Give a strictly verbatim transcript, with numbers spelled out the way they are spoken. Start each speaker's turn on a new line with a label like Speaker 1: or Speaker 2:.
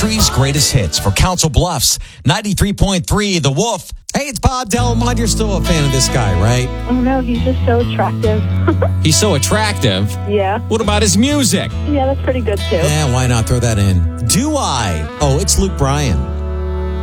Speaker 1: country's greatest hits for Council Bluffs. ninety-three point three, The Wolf. Hey, it's Bob Delmont. You're still a fan of this guy, right?
Speaker 2: Oh, no, he's just so attractive.
Speaker 3: He's so attractive.
Speaker 2: Yeah.
Speaker 3: What about his music?
Speaker 2: Yeah, that's pretty good, too.
Speaker 1: Yeah, why not throw that in? Do I? Oh, it's Luke Bryan.